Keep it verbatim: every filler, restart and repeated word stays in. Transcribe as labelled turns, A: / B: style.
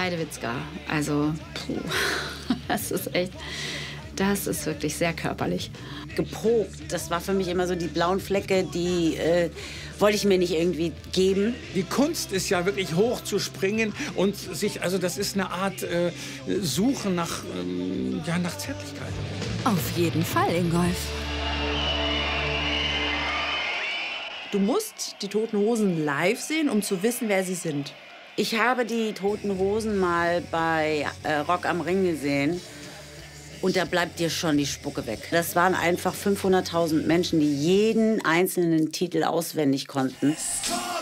A: Heidewitzka. Also, puh, das ist echt, das ist wirklich sehr körperlich.
B: Geprobt, das war für mich immer so die blauen Flecke, die äh, wollte ich mir nicht irgendwie geben.
C: Die Kunst ist ja wirklich hoch zu springen und sich, also das ist eine Art äh, Suchen nach, ähm, ja, nach Zärtlichkeit.
D: Auf jeden Fall, Ingolf.
E: Du musst die Toten Hosen live sehen, um zu wissen, wer sie sind.
B: Ich habe die Toten Hosen mal bei äh, Rock am Ring gesehen. Und da bleibt dir schon die Spucke weg. Das waren einfach fünfhunderttausend Menschen, die jeden einzelnen Titel auswendig konnten.